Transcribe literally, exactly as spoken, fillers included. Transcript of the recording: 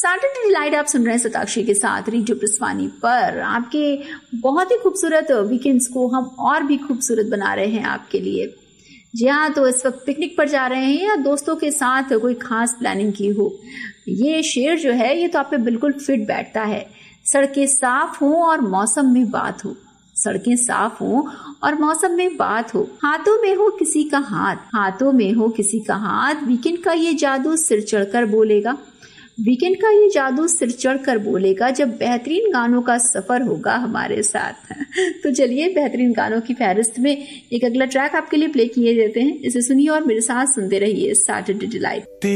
Saturday delight आप सुन रहे हैं सताक्षी के साथ रेडियो प्रस्वानी पर। आपके बहुत ही खूबसूरत वीकेंड्स को हम और भी खूबसूरत बना रहे हैं आपके लिए। जी हाँ, तो इस वक्त पिकनिक पर जा रहे हैं या दोस्तों के साथ कोई खास प्लानिंग की हो, ये शेर जो है ये तो आप पे बिल्कुल फिट बैठता है। सड़कें साफ हों और मौसम में बात हो, सड़कें साफ हों और मौसम में बात हो, हाथों में हो किसी का हाथ, हाथों में हो किसी का हाथ, वीकेंड का ये जादू सिर चढ़कर बोलेगा, वीकेंड का ये जादू सिर चढ़कर बोलेगा जब बेहतरीन गानों का सफर होगा हमारे साथ। तो चलिए बेहतरीन गानों की फहरिस्त में एक अगला ट्रैक आपके लिए प्ले किए देते हैं, इसे सुनिए और मेरे साथ सुनते रहिए सैटरडे डिलाइट।